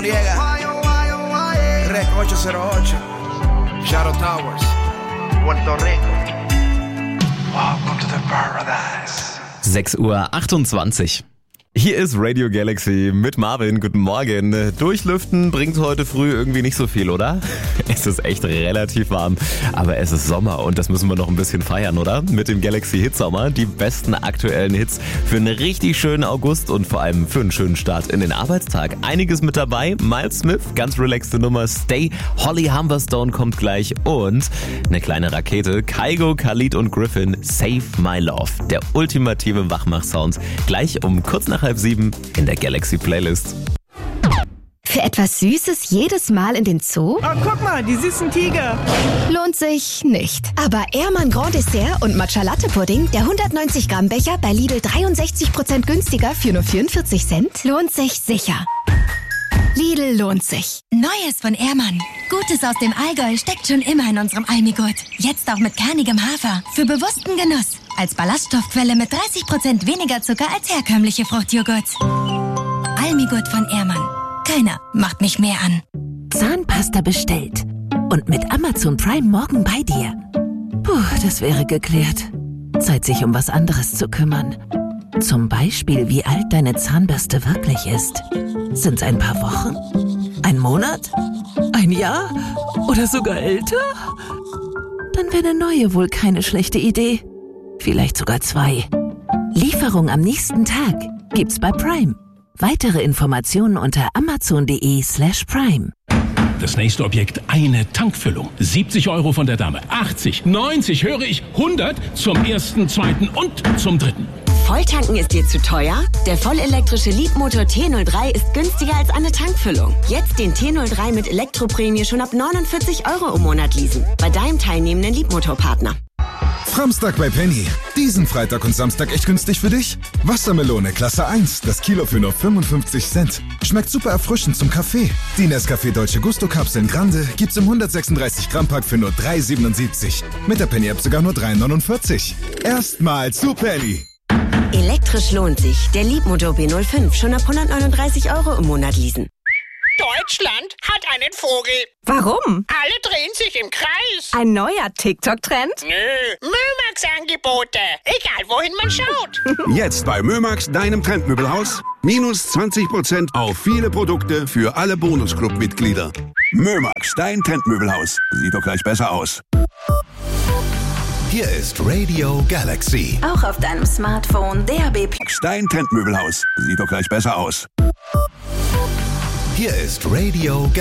Noriega, Rec 808, Shadow Towers, Puerto Rico. Welcome to the paradise. 6:28 Uhr. Hier ist Radio Galaxy mit Marvin. Guten Morgen. Durchlüften bringt heute früh irgendwie nicht so viel, oder? Es ist echt relativ warm, aber es ist Sommer und das müssen wir noch ein bisschen feiern, oder? Mit dem Galaxy Hit Sommer. Die besten aktuellen Hits für einen richtig schönen August und vor allem für einen schönen Start in den Arbeitstag. Einiges mit dabei. Miles Smith, ganz relaxte Nummer. Stay. Holly Humberstone kommt gleich und eine kleine Rakete. Kygo, Khalid und Griffin. Save My Love. Der ultimative Wachmach-Sound. Gleich um kurz nach 6:30 in der Galaxy Playlist. Für etwas Süßes jedes Mal in den Zoo? Oh, guck mal, die süßen Tiger. Lohnt sich nicht. Aber Ehrmann Grand Dessert und Matcha Latte Pudding, der 190 Gramm Becher bei Lidl 63% günstiger für nur 44 Cent, lohnt sich sicher. Lidl lohnt sich. Neues von Ehrmann. Gutes aus dem Allgäu steckt schon immer in unserem Almigurt. Jetzt auch mit kernigem Hafer. Für bewussten Genuss. Als Ballaststoffquelle mit 30% weniger Zucker als herkömmliche Fruchtjoghurt. Almigurt von Ehrmann. Keiner macht mich mehr an. Zahnpasta bestellt. Und mit Amazon Prime morgen bei dir. Puh, das wäre geklärt. Zeit, sich um was anderes zu kümmern. Zum Beispiel, wie alt deine Zahnbürste wirklich ist. Sind's ein paar Wochen? Ein Monat? Ein Jahr? Oder sogar älter? Dann wäre eine neue wohl keine schlechte Idee. Vielleicht sogar 2. Lieferung am nächsten Tag gibt's bei Prime. Weitere Informationen unter amazon.de/prime. Das nächste Objekt, eine Tankfüllung. 70 € von der Dame. 80, 90, höre ich, 100 zum ersten, zweiten und zum dritten. Volltanken ist dir zu teuer? Der vollelektrische Leapmotor T03 ist günstiger als eine Tankfüllung. Jetzt den T03 mit Elektroprämie schon ab 49 € im Monat leasen. Bei deinem teilnehmenden Leapmotor-Partner. Samstag bei Penny. Diesen Freitag und Samstag echt günstig für dich? Wassermelone Klasse 1, das Kilo für nur 55 Cent. Schmeckt super erfrischend zum Kaffee. Die Nescafé Dolce Gusto Kapseln Grande gibt's im 136 Gramm Pack für nur 3,77. Mit der Penny App sogar nur 3,49. Erstmal zu Penny. Elektrisch lohnt sich. Der Leapmotor B05 schon ab 139 € im Monat leasen. Deutschland hat einen Vogel. Warum? Alle drehen sich im Kreis. Ein neuer TikTok-Trend? Nö, Mömax-Angebote. Egal, wohin man schaut. Jetzt bei Mömax, deinem Trendmöbelhaus. Minus 20% auf viele Produkte für alle Bonusclub-Mitglieder. Mömax, dein Trendmöbelhaus. Sieht doch gleich besser aus. Hier ist Radio Galaxy. Auch auf deinem Smartphone, DAB+. Dein Trendmöbelhaus. Sieht doch gleich besser aus. Hier ist Radio